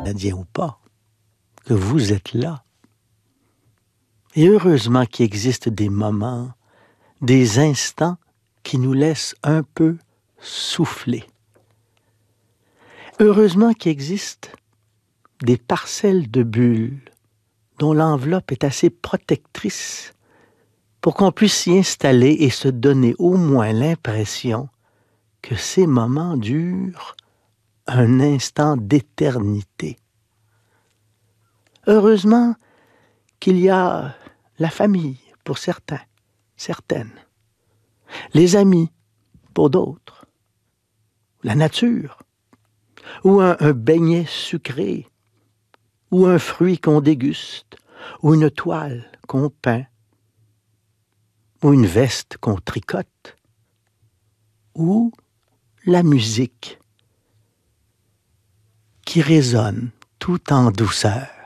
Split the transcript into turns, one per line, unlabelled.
Canadien ou pas, que vous êtes là. Et heureusement qu'il existe des moments, des instants qui nous laissent un peu souffler. Heureusement qu'il existe des parcelles de bulles dont l'enveloppe est assez protectrice pour qu'on puisse s'y installer et se donner au moins l'impression que ces moments durent un instant d'éternité. Heureusement qu'il y a la famille pour certains, certaines, les amis pour d'autres, la nature, ou un beignet sucré, ou un fruit qu'on déguste, ou une toile qu'on peint, ou une veste qu'on tricote, ou la musique qui résonne tout en douceur.